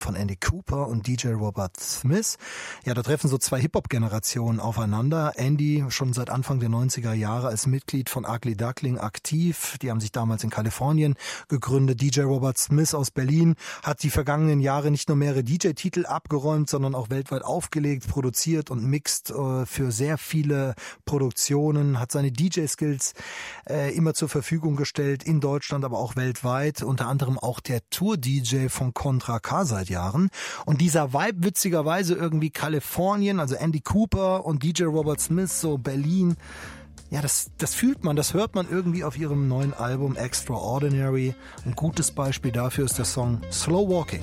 von Andy Cooper und DJ Robert Smith. Ja, da treffen so zwei Hip-Hop-Generationen aufeinander. Andy schon seit Anfang der 90er Jahre als Mitglied von Ugly Duckling aktiv. Die haben sich damals in Kalifornien gegründet. DJ Robert Smith aus Berlin hat die vergangenen Jahre nicht nur mehrere DJ-Titel abgeräumt, sondern auch weltweit aufgelegt, produziert und mixt für sehr viele Produktionen, hat seine DJ-Skills immer zur Verfügung gestellt, in Deutschland, aber auch weltweit. Unter anderem auch der Tour-DJ von Contra K seit Jahren. Und dieser Vibe, witzigerweise irgendwie Kalifornien, also Andy Cooper und DJ Robert Smith, so Berlin, ja, das fühlt man, das hört man irgendwie auf ihrem neuen Album Extraordinary. Ein gutes Beispiel dafür ist der Song Slow Walking.